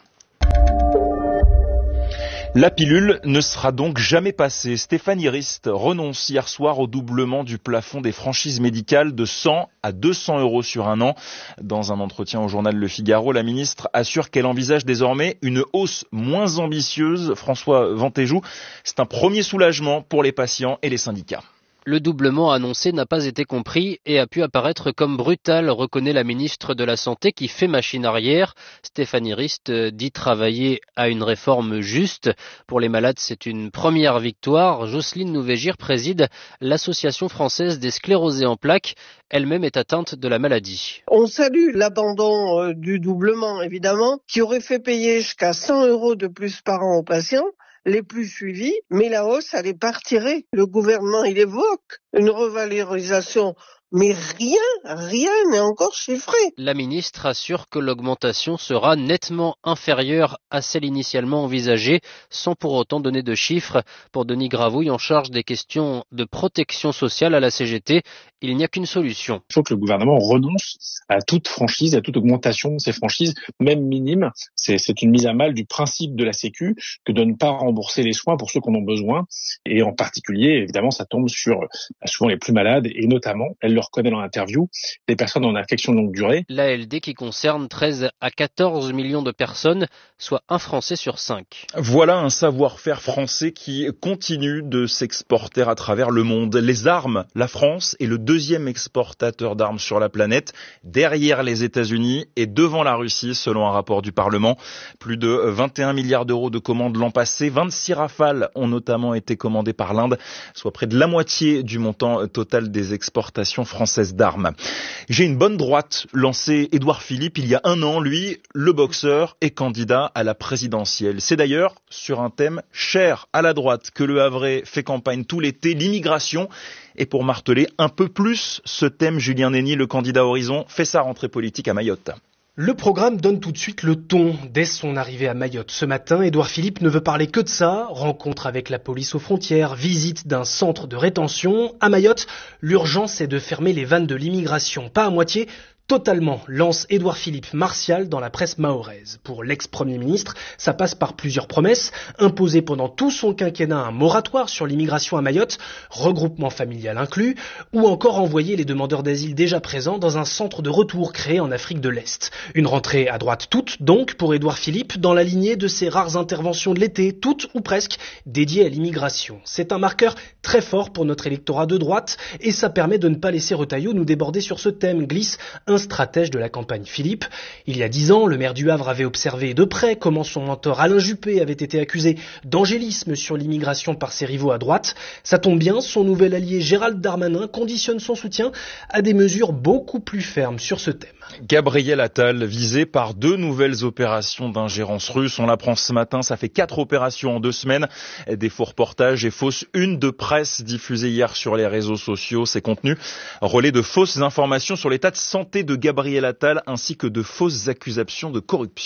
La pilule ne sera donc jamais passée. Stéphanie Rist renonce hier soir au doublement du plafond des franchises médicales de 100 à 200 euros sur un an. Dans un entretien au journal Le Figaro, la ministre assure qu'elle envisage désormais une hausse moins ambitieuse. François Ventéjou, c'est un premier soulagement pour les patients et les syndicats. Le doublement annoncé n'a pas été compris et a pu apparaître comme brutal, reconnaît la ministre de la Santé qui fait machine arrière. Stéphanie Rist dit travailler à une réforme juste. Pour les malades, c'est une première victoire. Jocelyne Nouvégir préside l'Association française des sclérosés en plaques. Elle-même est atteinte de la maladie. On salue l'abandon du doublement, évidemment, qui aurait fait payer jusqu'à 100 euros de plus par an aux patients les plus suivis, mais la hausse, elle est pas retirée. Le gouvernement, il évoque une revalorisation, mais rien n'est encore chiffré. La ministre assure que l'augmentation sera nettement inférieure à celle initialement envisagée, sans pour autant donner de chiffres. Pour Denis Gravouille, en charge des questions de protection sociale à la CGT, il n'y a qu'une solution. Il faut que le gouvernement renonce à toute franchise, à toute augmentation de ces franchises, même minimes. C'est une mise à mal du principe de la Sécu que de ne pas rembourser les soins pour ceux qui en ont besoin. Et en particulier, évidemment, ça tombe sur souvent les plus malades et notamment, elle le reconnaît dans l'interview, des personnes en affection de longue durée. L'ALD qui concerne 13 à 14 millions de personnes, soit un Français sur 5. Voilà un savoir-faire français qui continue de s'exporter à travers le monde. Les armes, la France est le 2e exportateur d'armes sur la planète, derrière les États-Unis et devant la Russie, selon un rapport du Parlement. Plus de 21 milliards d'euros de commandes l'an passé. 26 Rafales ont notamment été commandées par l'Inde, soit près de la moitié du montant total des exportations françaises d'armes. J'ai une bonne droite, lancé Édouard Philippe il y a 1 an. Lui, le boxeur, est candidat à la présidentielle. C'est d'ailleurs sur un thème cher à la droite que Le Havrais fait campagne tout l'été, l'immigration. Et pour marteler un peu plus ce thème, Julien Nény, le candidat Horizon, fait sa rentrée politique à Mayotte. Le programme donne tout de suite le ton. Dès son arrivée à Mayotte ce matin, Édouard Philippe ne veut parler que de ça. Rencontre avec la police aux frontières, visite d'un centre de rétention. À Mayotte, l'urgence est de fermer les vannes de l'immigration. Pas à moitié, totalement, lance Édouard Philippe martial dans la presse mahoraise. Pour l'ex-premier ministre, ça passe par plusieurs promesses. Imposer pendant tout son quinquennat un moratoire sur l'immigration à Mayotte, regroupement familial inclus, ou encore envoyer les demandeurs d'asile déjà présents dans un centre de retour créé en Afrique de l'Est. Une rentrée à droite toute, donc, pour Édouard Philippe, dans la lignée de ses rares interventions de l'été, toutes ou presque dédiées à l'immigration. C'est un marqueur très fort pour notre électorat de droite, et ça permet de ne pas laisser Retailleau nous déborder sur ce thème, glisse un stratège de la campagne Philippe. Il y a 10 ans, le maire du Havre avait observé de près comment son mentor Alain Juppé avait été accusé d'angélisme sur l'immigration par ses rivaux à droite. Ça tombe bien, son nouvel allié Gérald Darmanin conditionne son soutien à des mesures beaucoup plus fermes sur ce thème. Gabriel Attal, visé par 2 nouvelles opérations d'ingérence russe. On l'apprend ce matin, ça fait 4 opérations en 2 semaines. Des faux reportages et fausses unes de presse diffusées hier sur les réseaux sociaux. Ces contenus relaient de fausses informations sur l'état de santé de Gabriel Attal ainsi que de fausses accusations de corruption.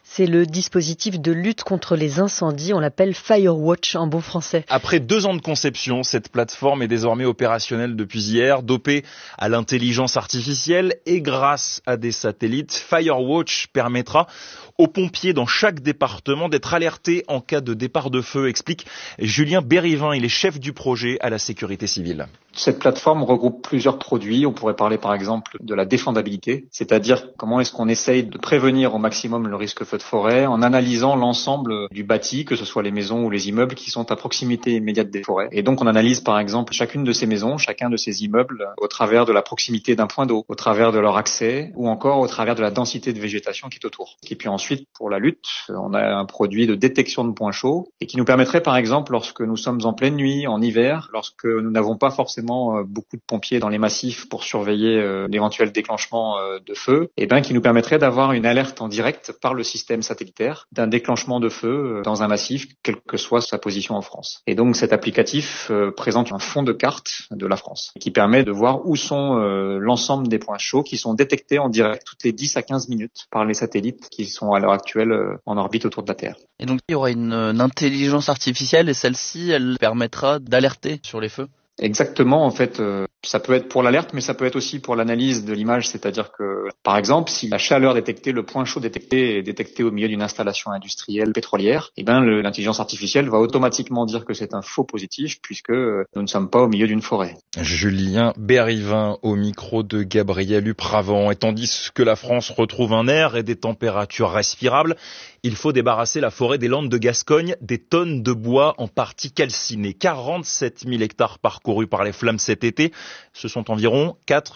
C'est le dispositif de lutte contre les incendies, on l'appelle Firewatch en bon français. Après 2 ans de conception, cette plateforme est désormais opérationnelle depuis hier, dopée à l'intelligence artificielle et grâce à des satellites. Firewatch permettra aux pompiers dans chaque département d'être alertés en cas de départ de feu, explique Julien Bérivin, il est chef du projet à la sécurité civile. Cette plateforme regroupe plusieurs produits. On pourrait parler par exemple de la défendabilité, c'est-à-dire comment est-ce qu'on essaye de prévenir au maximum le risque feu de forêt en analysant l'ensemble du bâti, que ce soit les maisons ou les immeubles qui sont à proximité immédiate des forêts. Et donc on analyse par exemple chacune de ces maisons, chacun de ces immeubles au travers de la proximité d'un point d'eau, au travers de leur accès ou encore au travers de la densité de végétation qui est autour. Et puis ensuite, pour la lutte, on a un produit de détection de points chauds et qui nous permettrait par exemple lorsque nous sommes en pleine nuit, en hiver, lorsque nous n'avons pas forcément beaucoup de pompiers dans les massifs pour surveiller l'éventuel déclenchement de feu, et qui nous permettrait d'avoir une alerte en direct par le système satellitaire d'un déclenchement de feu dans un massif, quelle que soit sa position en France. Et donc cet applicatif présente un fond de carte de la France qui permet de voir où sont l'ensemble des points chauds qui sont détectés en direct toutes les 10 à 15 minutes par les satellites qui sont à l'heure actuelle en orbite autour de la Terre. Et donc il y aura une intelligence artificielle et celle-ci, elle permettra d'alerter sur les feux ? Exactement, en fait, ça peut être pour l'alerte, mais ça peut être aussi pour l'analyse de l'image, c'est-à-dire que, par exemple, si la chaleur détectée, le point chaud détecté est détecté au milieu d'une installation industrielle pétrolière, l'intelligence artificielle va automatiquement dire que c'est un faux positif puisque nous ne sommes pas au milieu d'une forêt. Julien Bérivin au micro de Gabriel Upravant. Et tandis que la France retrouve un air et des températures respirables, il faut débarrasser la forêt des Landes de Gascogne des tonnes de bois en partie calcinées. 47 000 hectares parcourus par les flammes cet été. Ce sont environ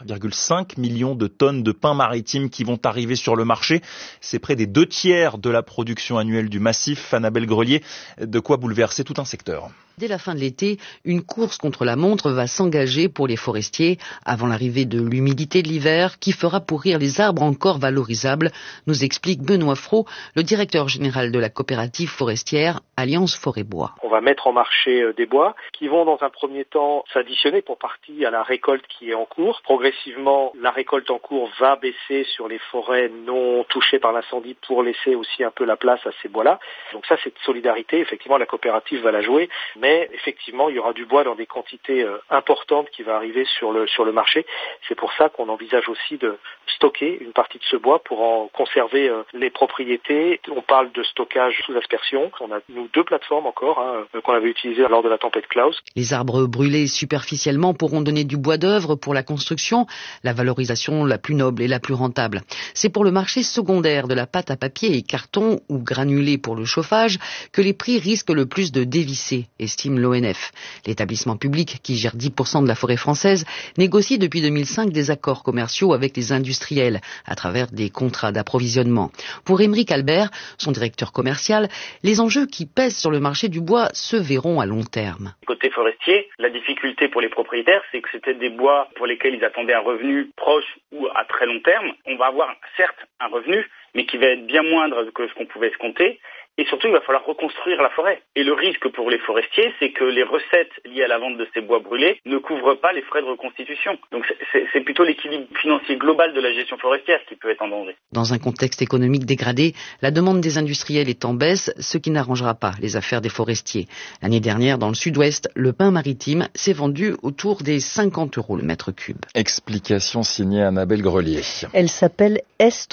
4,5 millions de tonnes de pin maritime qui vont arriver sur le marché. C'est près des 2/3 de la production annuelle du massif. Annabelle Grelier, de quoi bouleverser tout un secteur. Dès la fin de l'été, une course contre la montre va s'engager pour les forestiers avant l'arrivée de l'humidité de l'hiver qui fera pourrir les arbres encore valorisables, nous explique Benoît Fraud, le directeur général de la coopérative forestière Alliance Forêt-Bois. On va mettre en marché des bois qui vont dans un premier temps s'additionner pour partie à la récolte qui est en cours. Progressivement, la récolte en cours va baisser sur les forêts non touchées par l'incendie pour laisser aussi un peu la place à ces bois-là. Donc ça, cette solidarité, effectivement, la coopérative va la jouer. Mais effectivement, il y aura du bois dans des quantités importantes qui va arriver sur le marché. C'est pour ça qu'on envisage aussi de stocker une partie de ce bois pour en conserver les propriétés. On parle de stockage sous aspersion. On a, nous, 2 plateformes encore qu'on avait utilisées lors de la tempête Klaus. Les arbres brûlés superficiellement pourront donner du bois d'œuvre pour la construction, la valorisation la plus noble et la plus rentable. C'est pour le marché secondaire de la pâte à papier et carton ou granulé pour le chauffage que les prix risquent le plus de dévisser, estime l'ONF. L'établissement public qui gère 10% de la forêt française négocie depuis 2005 des accords commerciaux avec les industriels à travers des contrats d'approvisionnement. Pour Émeric Albert, son directeur commercial, les enjeux qui pèsent sur le marché du bois se verront à long terme. Côté forestier, la difficulté pour les propriétaires, c'est que c'était des bois pour lesquels ils attendaient un revenu proche ou à très long terme. On va avoir certes un revenu, mais qui va être bien moindre que ce qu'on pouvait escompter. Et surtout, il va falloir reconstruire la forêt. Et le risque pour les forestiers, c'est que les recettes liées à la vente de ces bois brûlés ne couvrent pas les frais de reconstitution. Donc c'est plutôt l'équilibre financier global de la gestion forestière qui peut être en danger. Dans un contexte économique dégradé, la demande des industriels est en baisse, ce qui n'arrangera pas les affaires des forestiers. L'année dernière, dans le sud-ouest, le pin maritime s'est vendu autour des 50 € le mètre cube. Explication signée Annabelle Grelier. Elle s'appelle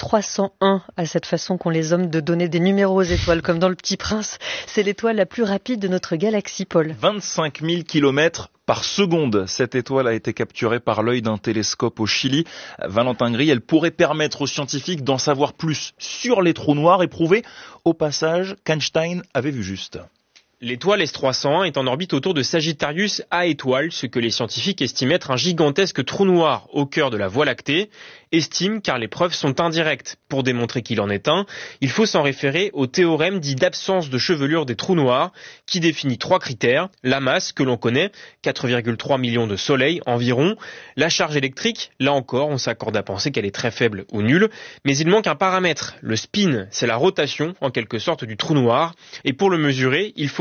S301, à cette façon qu'ont les hommes de donner des numéros aux étoiles, comme dans Le Petit Prince. C'est l'étoile la plus rapide de notre galaxie, Paul. 25 000 km par seconde. Cette étoile a été capturée par l'œil d'un télescope au Chili. Valentin Gris, elle pourrait permettre aux scientifiques d'en savoir plus sur les trous noirs et prouver au passage qu'Einstein avait vu juste. L'étoile S301 est en orbite autour de Sagittarius A étoile, ce que les scientifiques estiment être un gigantesque trou noir au cœur de la Voie lactée. Estiment car les preuves sont indirectes. Pour démontrer qu'il en est un, il faut s'en référer au théorème dit d'absence de chevelure des trous noirs, qui définit 3 critères. La masse, que l'on connaît, 4,3 millions de soleils environ. La charge électrique, là encore, on s'accorde à penser qu'elle est très faible ou nulle. Mais il manque un paramètre. Le spin, c'est la rotation, en quelque sorte, du trou noir. Et pour le mesurer, il faut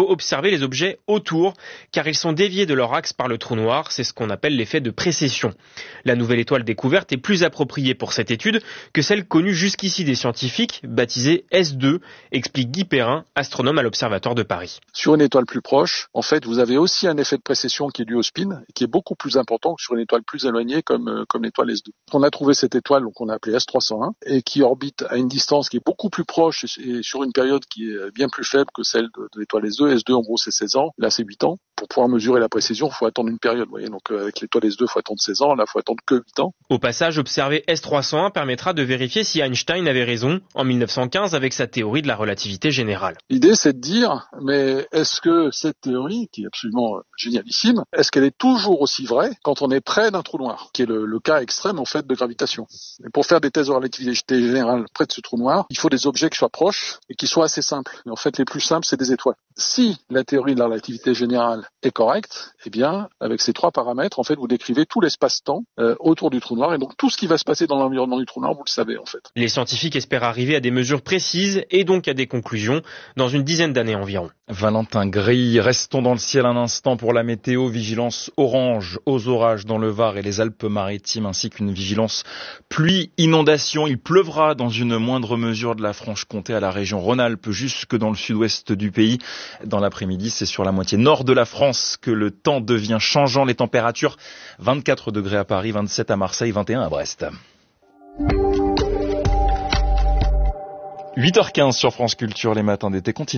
faut observer les objets autour, car ils sont déviés de leur axe par le trou noir. C'est ce qu'on appelle l'effet de précession. La nouvelle étoile découverte est plus appropriée pour cette étude que celle connue jusqu'ici des scientifiques, baptisée S2, explique Guy Perrin, astronome à l'Observatoire de Paris. Sur une étoile plus proche, en fait, vous avez aussi un effet de précession qui est dû au spin, qui est beaucoup plus important que sur une étoile plus éloignée comme l'étoile S2. On a trouvé cette étoile, donc on a appelé S301, et qui orbite à une distance qui est beaucoup plus proche et sur une période qui est bien plus faible que celle de l'étoile S2. S2, en gros, c'est 16 ans. Là, c'est 8 ans. Pour pouvoir mesurer la précision, il faut attendre une période. Vous voyez, donc avec l'étoile S2, il faut attendre 16 ans. Là, il faut attendre que 8 ans. Au passage, observer S301 permettra de vérifier si Einstein avait raison en 1915 avec sa théorie de la relativité générale. L'idée, c'est de dire, mais est-ce que cette théorie, qui est absolument génialissime, est-ce qu'elle est toujours aussi vraie quand on est près d'un trou noir, qui est le cas extrême, en fait, de gravitation. Et pour faire des thèses de relativité générale près de ce trou noir, il faut des objets qui soient proches et qui soient assez simples. Et en fait, les plus simples, c'est des étoiles. Si la théorie de la relativité générale est correcte, eh bien, avec ces 3 paramètres, en fait, vous décrivez tout l'espace-temps autour du trou noir, et donc tout ce qui va se passer dans l'environnement du trou noir, vous le savez, en fait. Les scientifiques espèrent arriver à des mesures précises et donc à des conclusions dans une dizaine d'années environ. Valentin Gris, restons dans le ciel un instant pour la météo. Vigilance orange aux orages dans le Var et les Alpes-Maritimes, ainsi qu'une vigilance pluie, inondation. Il pleuvra dans une moindre mesure de la Franche-Comté à la région Rhône-Alpes jusque dans le sud-ouest du pays. Dans l'après-midi, c'est sur la moitié nord de la France que le temps devient changeant. Les températures, 24 degrés à Paris, 27 à Marseille, 21 à Brest. 8h15 sur France Culture, les matins d'été continuent.